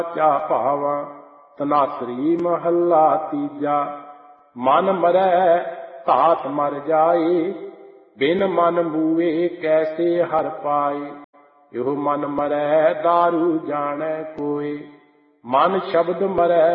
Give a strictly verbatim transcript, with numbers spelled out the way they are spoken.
ਚਾ ਭਾਵਾਂ। ਤਨਾਸਰੀ ਮਹੱਲਾ ਤੀਜਾ। ਮਨ ਮਰੈ ਧਾਤ ਮਰ ਜਾਏ, ਬਿਨ ਮਨ ਮੂਏ ਕੈਸੇ ਹਰਿ ਪਾਏ। ਇਹੋ ਮਨ ਮਰੈ ਦਾਰੂ ਜਾਣੈ ਕੋਇ, ਮਨ ਸ਼ਬਦ ਮਰੈ